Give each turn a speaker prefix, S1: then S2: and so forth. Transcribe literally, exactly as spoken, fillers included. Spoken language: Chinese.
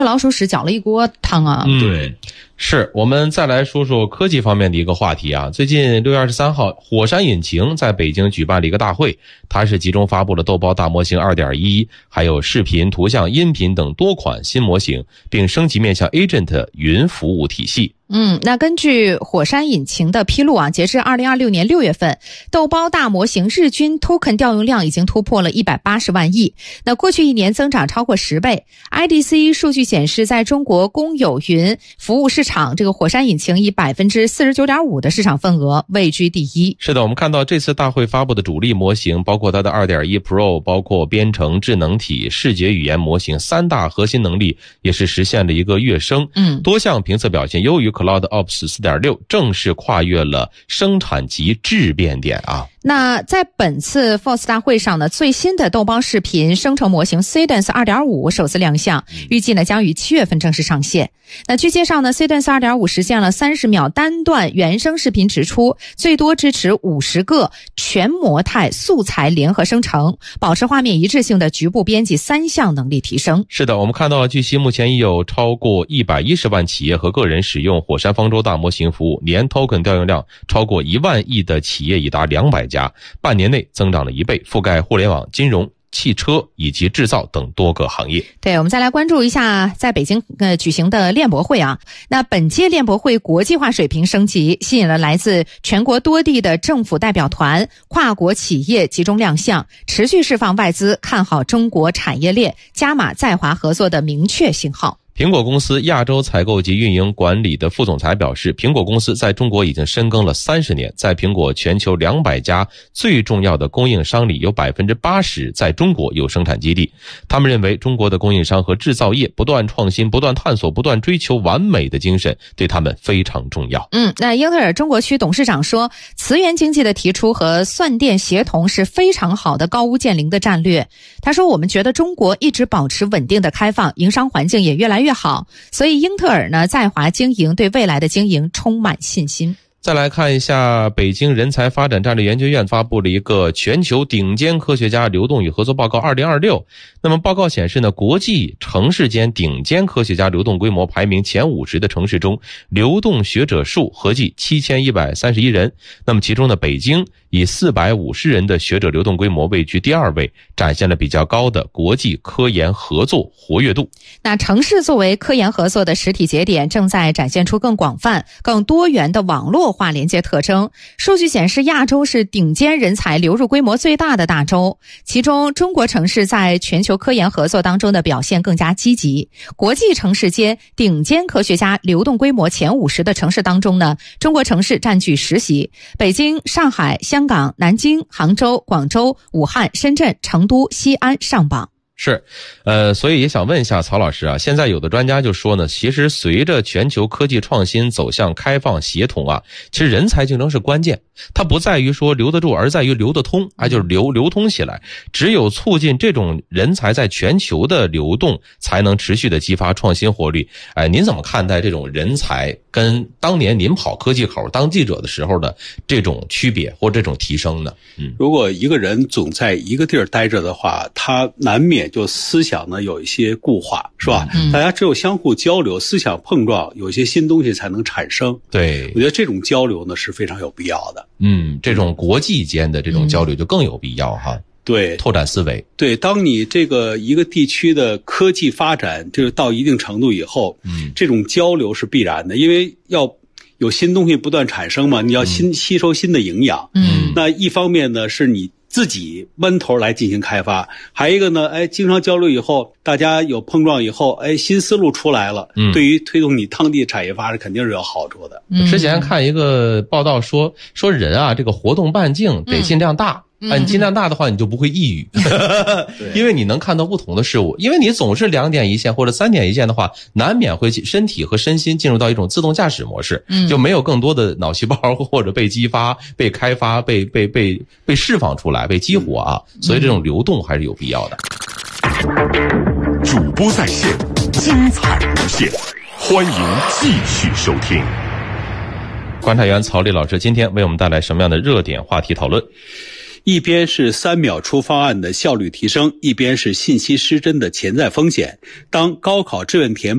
S1: 老鼠屎搅了一锅汤啊。
S2: 嗯，对。是，我们再来说说科技方面的一个话题啊。最近六月二十三号，火山引擎在北京举办了一个大会，它是集中发布了豆包大模型 二点一， 还有视频、图像、音频等多款新模型，并升级面向 Agent 云服务体系。
S1: 嗯，那根据火山引擎的披露啊，截至二零二六年六月份，豆包大模型日均 token 调用量已经突破了一百八十万亿。那过去一年增长超过十倍。I D C 数据显示，在中国公有云服务市场，这个火山引擎以 百分之四十九点五 的市场份额位居第一。
S2: 是的，我们看到这次大会发布的主力模型，包括它的 二点一 Pro， 包括编程、智能体、视觉语言模型三大核心能力也是实现了一个跃升。嗯，多项评测表现优于 CloudOps 四点六， 正式跨越了生产级质变点啊。
S1: 那在本次 F O S 大会上呢，最新的豆包视频生成模型 Cadence 二点五 首次亮相，预计呢将于七月份正式上线。那据介绍呢 Cadence 二点五 实现了三十秒单段原生视频直出，最多支持五十个全模态素材联合生成，保持画面一致性的局部编辑三项能力提升。
S2: 是的，我们看到据悉目前已有超过一百一十万企业和个人使用火山方舟大模型服务，年 token 调用量超过一万亿的企业已达两百家，半年内增长了一倍，覆盖互联网、金融、汽车以及制造等多个行业。
S1: 对，我们再来关注一下在北京呃举行的链博会啊。那本届链博会国际化水平升级，吸引了来自全国多地的政府代表团、跨国企业集中亮相，持续释放外资看好中国产业链、加码在华合作的明确信号。
S2: 苹果公司亚洲采购及运营管理的副总裁表示，苹果公司在中国已经深耕了三十年，在苹果全球两百家最重要的供应商里，有 百分之八十 在中国有生产基地。他们认为中国的供应商和制造业不断创新、不断探索、不断追求完美的精神对他们非常重要。
S1: 嗯，那英特尔中国区董事长说，磁源经济的提出和算电协同是非常好的高屋建瓴的战略。他说，我们觉得中国一直保持稳定的开放，营商环境也越来越好，所以英特尔呢在华经营对未来的经营充满信心。
S2: 再来看一下北京人才发展战略研究院发布了一个全球顶尖科学家流动与合作报告二零二六。那么报告显示呢，国际城市间顶尖科学家流动规模排名前五十的城市中，流动学者数合计七千一百三十一人。那么其中呢，北京以四百五十人的学者流动规模位居第二位，展现了比较高的国际科研合作活跃度。
S1: 那城市作为科研合作的实体节点，正在展现出更广泛、更多元的网络化连接特征。数据显示，亚洲是顶尖人才流入规模最大的大洲，其中中国城市在全球科研合作当中的表现更加积极。国际城市间顶尖科学家流动规模前五十的城市当中呢，中国城市占据十席，北京、上海、香港、南京、杭州、广州、武汉、深圳、成都、西安上榜。
S2: 是，呃，所以也想问一下曹老师啊，现在有的专家就说呢，其实随着全球科技创新走向开放协同啊，其实人才竞争是关键，它不在于说留得住，而在于留得通，啊，就是流流通起来。只有促进这种人才在全球的流动，才能持续的激发创新活力。哎，您怎么看待这种人才跟当年您跑科技口当记者的时候的这种区别或这种提升呢？嗯，
S3: 如果一个人总在一个地儿待着的话，他难免就思想呢有一些固化，是吧？嗯，大家只有相互交流，思想碰撞，有一些新东西才能产生。
S2: 对，
S3: 我觉得这种交流呢是非常有必要的。
S2: 嗯，这种国际间的这种交流就更有必要哈。
S3: 对，
S2: 拓展思维。
S3: 对，当你这个一个地区的科技发展这个到一定程度以后，嗯，这种交流是必然的，因为要有新东西不断产生嘛，你要新、嗯、吸收新的营养。嗯，那一方面呢是你自己闷头来进行开发，还有一个呢，哎，经常交流以后，大家有碰撞以后，哎，新思路出来了，嗯，对于推动你当地产业发展肯定是有好处的。
S2: 嗯，之前看一个报道说，说人啊，这个活动半径得尽量大。嗯啊，你尽量大的话，你就不会抑郁，因为你能看到不同的事物。因为你总是两点一线或者三点一线的话，难免会身体和身心进入到一种自动驾驶模式，嗯，就没有更多的脑细胞或者被激发、被开发、被被被被释放出来、被激活啊。所以这种流动还是有必要的。
S4: 主播在线，精彩无限，欢迎继续收听。
S2: 观察员曹丽老师今天为我们带来什么样的热点话题讨论？
S3: 一边是三秒出方案的效率提升，一边是信息失真的潜在风险。当高考志愿填